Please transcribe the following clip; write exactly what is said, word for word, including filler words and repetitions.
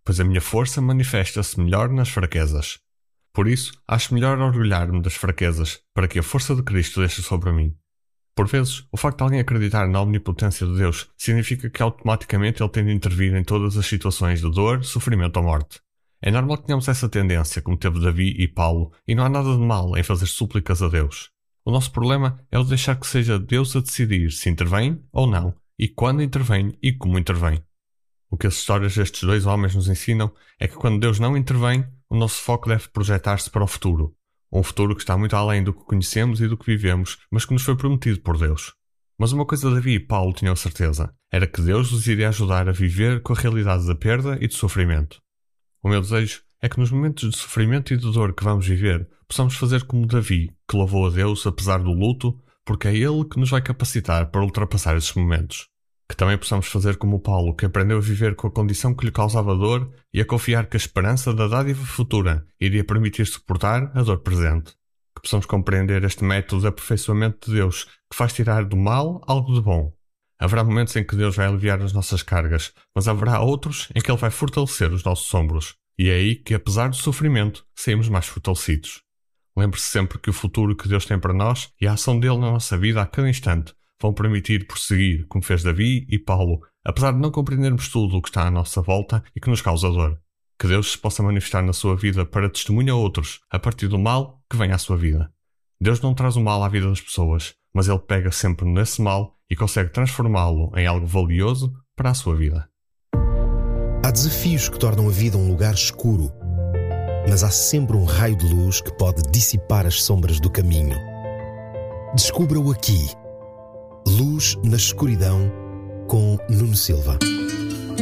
pois a minha força manifesta-se melhor nas fraquezas. Por isso, acho melhor orgulhar-me das fraquezas, para que a força de Cristo deixe sobre mim. Por vezes, o facto de alguém acreditar na omnipotência de Deus significa que automaticamente Ele tem de intervir em todas as situações de dor, sofrimento ou morte. É normal que tenhamos essa tendência, como teve Davi e Paulo, e não há nada de mal em fazer súplicas a Deus. O nosso problema é o de deixar que seja Deus a decidir se intervém ou não, e quando intervém e como intervém. O que as histórias destes dois homens nos ensinam é que quando Deus não intervém, o nosso foco deve projetar-se para o futuro. Um futuro que está muito além do que conhecemos e do que vivemos, mas que nos foi prometido por Deus. Mas uma coisa Davi e Paulo tinham certeza, era que Deus os iria ajudar a viver com a realidade da perda e do sofrimento. O meu desejo é que nos momentos de sofrimento e de dor que vamos viver, possamos fazer como Davi, que louvou a Deus apesar do luto, porque é Ele que nos vai capacitar para ultrapassar esses momentos. Que também possamos fazer como Paulo, que aprendeu a viver com a condição que lhe causava dor e a confiar que a esperança da dádiva futura iria permitir suportar a dor presente. Que possamos compreender este método de aperfeiçoamento de Deus, que faz tirar do mal algo de bom. Haverá momentos em que Deus vai aliviar as nossas cargas, mas haverá outros em que Ele vai fortalecer os nossos ombros. E é aí que, apesar do sofrimento, saímos mais fortalecidos. Lembre-se sempre que o futuro que Deus tem para nós e a ação dele na nossa vida a cada instante vão permitir prosseguir, como fez Davi e Paulo, apesar de não compreendermos tudo o que está à nossa volta e que nos causa dor. Que Deus se possa manifestar na sua vida para testemunho a outros, a partir do mal que vem à sua vida. Deus não traz o mal à vida das pessoas, mas Ele pega sempre nesse mal e consegue transformá-lo em algo valioso para a sua vida. Há desafios que tornam a vida um lugar escuro, mas há sempre um raio de luz que pode dissipar as sombras do caminho. Descubra-o aqui. Luz na Escuridão, com Nuno Silva.